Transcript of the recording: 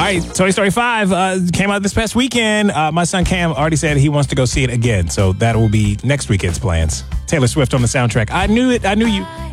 right, Toy Story 5 came out this past weekend. My son Cam already said he wants to go see it again, so that will be next weekend's plans. Taylor Swift on the soundtrack. I knew it. I knew you.